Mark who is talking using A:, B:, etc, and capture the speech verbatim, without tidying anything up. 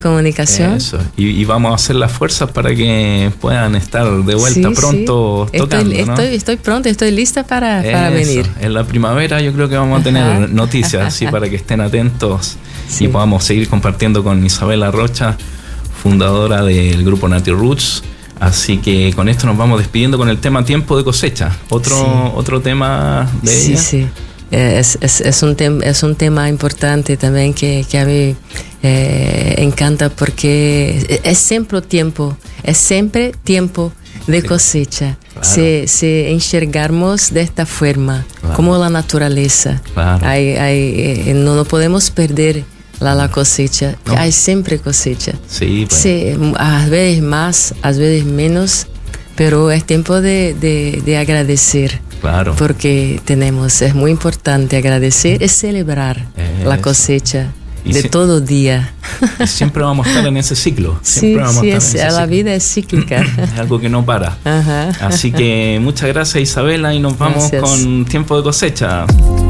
A: comunicación.
B: Eso, y, y vamos a hacer las fuerzas para que puedan estar de vuelta
A: sí,
B: pronto
A: sí.
B: tocando,
A: estoy,
B: ¿no?
A: estoy, estoy pronta, estoy lista para, para
B: Eso,
A: venir.
B: en la primavera yo creo que vamos a tener Ajá. noticias así para que estén atentos sí. y podamos seguir compartiendo con Isabela Rocha, fundadora del grupo Native Roots. Así que con esto nos vamos despidiendo con el tema Tiempo de Cosecha, otro, sí. otro tema de
A: sí,
B: ella.
A: Sí, es, es, es, un tem, es un tema importante también que, que a mí eh, encanta porque es siempre tiempo, es siempre tiempo de cosecha. Claro. Si, si enxergarmos de esta forma, claro. como la naturaleza, claro. hay, hay, eh, no, no podemos perder La, la cosecha, no. Hay siempre cosecha.
B: Sí, pues.
A: Sí, a veces más, a veces menos, pero es tiempo de, de, de agradecer.
B: Claro.
A: Porque tenemos, es muy importante agradecer y celebrar es. la cosecha y de si, todo día.
B: Y siempre vamos a estar en ese ciclo. Siempre
A: sí,
B: vamos
A: sí,
B: a estar
A: es,
B: en ese
A: la
B: ciclo.
A: vida es cíclica.
B: Es algo que no para.
A: Ajá.
B: Así que muchas gracias, Isabela, y nos vamos gracias. con Tiempo de Cosecha.